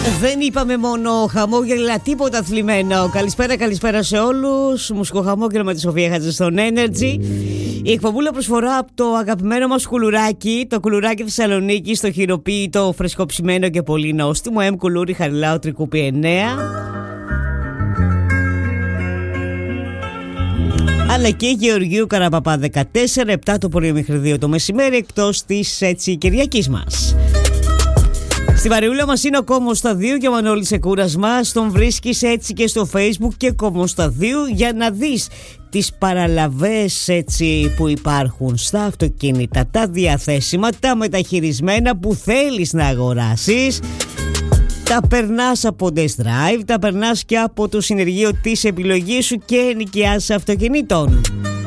Δεν είπαμε μόνο χαμόγελα, τίποτα θλιμμένο. Καλησπέρα σε όλους. Μουσικοχαμόγελο με τη Σοφία Χατζη στον Energy. Η εκπομπούλα προσφορά από το αγαπημένο μας κουλουράκι, το κουλουράκι Θεσσαλονίκη, στο χειροποίητο, φρεσκοψημένο και πολύ νόστιμο. Κουλούρι Χαριλάου Τρικούπη 9. Αλλά και Γεωργίου Καραπαπά 14, 7 το πρωί μέχρι 2 το μεσημέρι, εκτός της Κυριακής μας. Στην παρεούλα μας είναι ο Κομμοσταδίου και ο Μανώλης Εκούρασμας. Τον βρίσκεις έτσι και στο Facebook και Κομμοσταδίου για να δεις τις παραλαβές έτσι που υπάρχουν στα αυτοκίνητα, τα διαθέσιμα, τα μεταχειρισμένα που θέλεις να αγοράσεις. Τα περνάς από test drive, τα περνάς και από το συνεργείο της επιλογής σου και ενοικιάσεις αυτοκινήτων.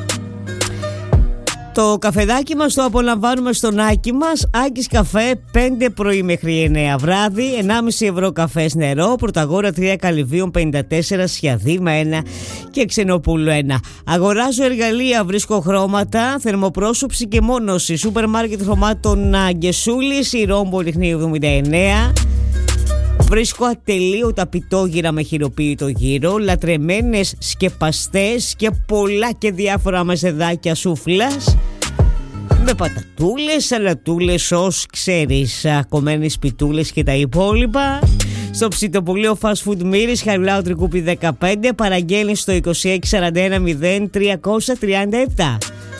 Το καφεδάκι μας το απολαμβάνουμε στον Άκη μας. Άκης Καφέ, 5 πρωί μέχρι 9 βράδυ, 1,5 ευρώ καφές νερό, Πρωταγόρα 3 Καλυβίων 54, Σιαδήμα 1 και Ξενοπούλου 1. Αγοράζω εργαλεία, βρίσκω χρώματα, θερμοπρόσωψη και μόνωση. Σούπερ μάρκετ χρωμάτων Αγγεσούλης, η Ρόμπο Λιχνίου 79. Βρίσκω ατελείωτα πιτόγυρα με χειροποίητο γύρο, λατρεμένες σκεπαστές και πολλά και διάφορα μεζεδάκια σούφλας με πατατούλες, σαλατούλες, σως, ξέρεις, κομμένες πιτούλες και τα υπόλοιπα. Στο ψητοπολείο Fast Food Μύρης, Χαριλάου Τρικούπη 15, παραγγέλνεις στο 2641 0337.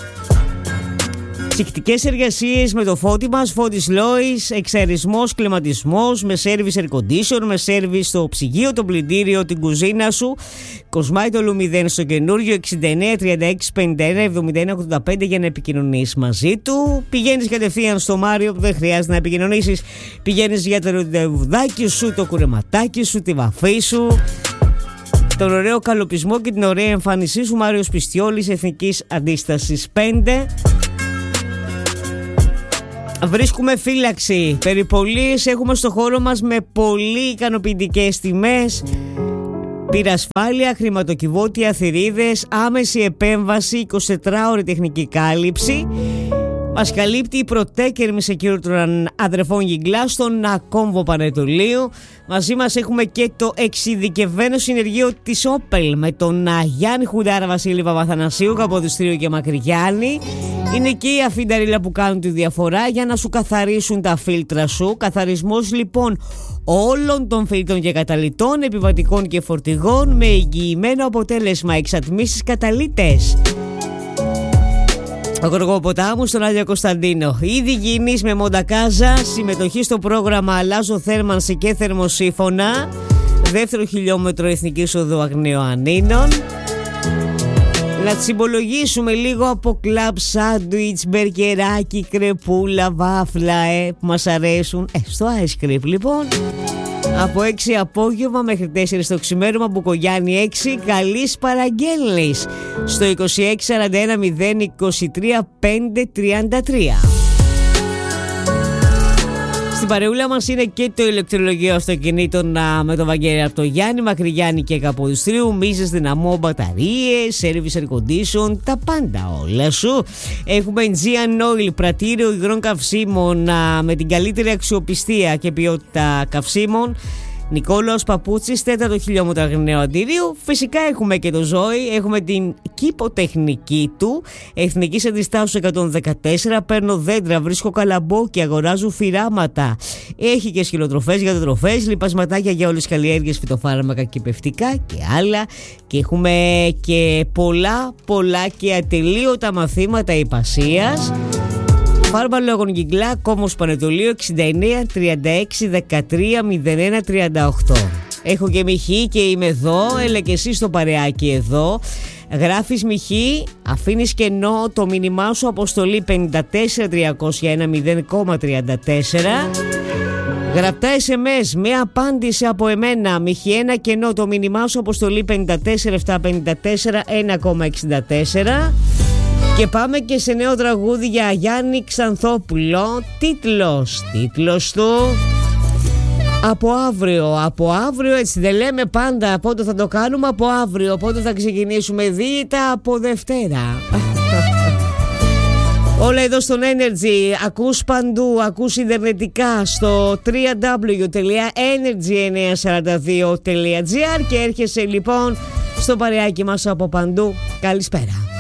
Ψυχτικές εργασίες με το Φώτη μας, Φώτης Λόης, εξαρισμός, κλιματισμός, με σέρβις air condition, με σέρβις στο ψυγείο, το πλυντήριο, την κουζίνα σου. Κοσμάει το Λουμιδέν στο καινούριο 69 36 51 71 85 για να επικοινωνείς μαζί του. Πηγαίνεις κατευθείαν στο Μάριο που δεν χρειάζεται να επικοινωνήσεις. Πηγαίνεις για το ροντεβουδάκι σου, το κουρεματάκι σου, τη βαφή σου, τον ωραίο καλοπισμό και την ωραία εμφάνισή σου. Μάριος Πιστιόλης, Εθνικής Αντίστασης 5. Βρίσκουμε φύλαξη. Περιπολίες έχουμε στο χώρο μας με πολύ ικανοποιητικές τιμές. Πυρασφάλεια, χρηματοκιβώτια, θηρίδες, άμεση επέμβαση, 24ωρη τεχνική κάλυψη. Μας καλύπτει η Protec Secure των αδερφών Γιγκλά στον Κόμβο Πανετολίου. Μαζί μας έχουμε και το εξειδικευμένο συνεργείο της Opel με τον Γιάννη Χουντάρα, Βασίλη Παπαθανασίου, Καποδιστρίου και Μακρυγιάννη. Είναι και οι αφινταρίλα που κάνουν τη διαφορά για να σου καθαρίσουν τα φίλτρα σου. Καθαρισμός λοιπόν όλων των φίλτρων και καταλυτών, επιβατικών και φορτηγών, με εγγυημένο αποτέλεσμα, εξατμίσεις καταλύτες. Ο Γοργοποτάμου στον Άγιο Κωνσταντίνο. Ήδη γίνεις με Μοντακάζα. Συμμετοχή στο πρόγραμμα Αλλάζω θέρμανση και θερμοσύφωνα. Δεύτερο χιλιόμετρο Εθνικής Οδού Αγνέων Ανίνων. Να τσιμπολογήσουμε λίγο από κλαμπ, σάντουιτς, μπερκεράκι, κρεπούλα, βάφλα που μας αρέσουν. Στο ice cream λοιπόν. Από 6 απόγευμα μέχρι 4 το ξημέρωμα, Μπουκογιάννη 6. Καλής παραγγέλνης στο 2641 023 533. Στην παρεούλα μας είναι και το ηλεκτρολογείο αυτοκινήτων με τον Βαγγέλη από το Γιάννη, Μακρυγιάννη και Καποδιστρίου. Μίζες, δυναμό, μπαταρίες, service air condition, τα πάντα όλα σου. Έχουμε Aegean Oil, πρατήριο υγρών καυσίμων με την καλύτερη αξιοπιστία και ποιότητα καυσίμων. Νικόλαος Παπούτσης, 4ο χιλιόμετρο Αγριναίου Αντίρειου. Φυσικά έχουμε και το Ζόη, έχουμε την κήποτεχνική του, Εθνικής Αντιστάσεως 114. Παίρνω δέντρα, βρίσκω καλαμπόκια, αγοράζω φυράματα. Έχει και σκυλοτροφές, γατοτροφές, λιπασματάκια για όλες τις καλλιέργειες, φυτοφάρμακα και πευτικά και άλλα. Και έχουμε και πολλά και ατελείωτα μαθήματα υπασίας. Φάρμα Λόγων Γιγκλά, Κόμβος Πανετολίου 69 36 13 01 38. Έχω και Μιχή και είμαι εδώ, έλα και εσύ στο παρεάκι εδώ. Γράφεις Μιχή, αφήνεις κενό το μήνυμά σου, αποστολή 54 301 0,34. Γραπτά SMS, μία απάντηση από εμένα, Μιχή, ένα κενό το μήνυμά σου, αποστολή 54 754 1,64. Και πάμε και σε νέο τραγούδι για Γιάννη Ξανθόπουλο. Τίτλος του Από αύριο, έτσι δεν λέμε πάντα πότε θα το κάνουμε? Από αύριο, πότε θα ξεκινήσουμε? Δίαιτα από Δευτέρα. Όλα εδώ στον Energy. Ακούς παντού, ακούς ιντερνετικά στο www.energy942.gr και έρχεσαι λοιπόν στο παρεάκι μας από παντού. Καλησπέρα.